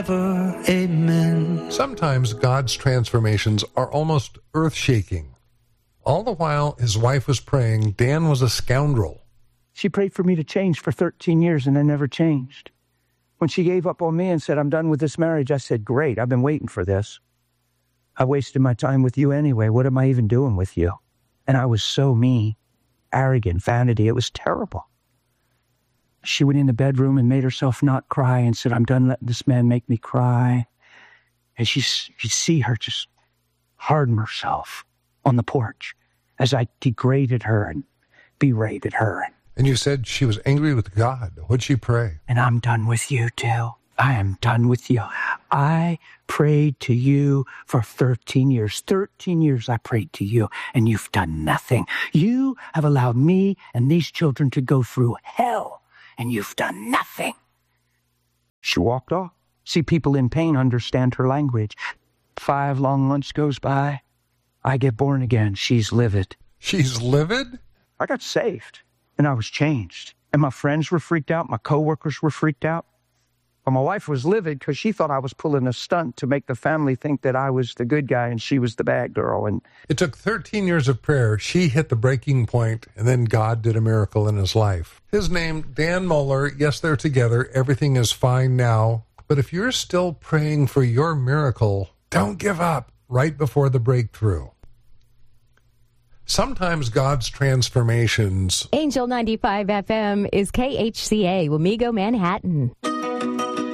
Amen. Sometimes God's transformations are almost earth-shaking. All the while his wife was praying, Dan was a scoundrel. She prayed for me to change for 13 years, and I never changed. When she gave up on me and said, I'm done with this marriage, I said, great, I've been waiting for this. I wasted my time with you anyway. What am I even doing with you? And I was so mean, arrogant, vanity. It was terrible. She went in the bedroom and made herself not cry and said, I'm done letting this man make me cry. And you'd see her just harden herself on the porch as I degraded her and berated her. And you said she was angry with God. What'd she pray? And I'm done with you too. I am done with you. I prayed to you for 13 years. 13 years I prayed to you, and you've done nothing. You have allowed me and these children to go through hell, and you've done nothing. She walked off. See, people in pain understand her language. 5 long months goes by. I get born again. She's livid. She's livid? I got saved, and I was changed. And my friends were freaked out. My coworkers were freaked out. But my wife was livid because she thought I was pulling a stunt to make the family think that I was the good guy and she was the bad girl. And it took 13 years of prayer. She hit the breaking point, and then God did a miracle in his life. His name, Dan Mohler. Yes, they're together. Everything is fine now. But if you're still praying for your miracle, don't give up right before the breakthrough. Sometimes God's transformations. Angel 95 FM is KHCA, Wamego, Manhattan.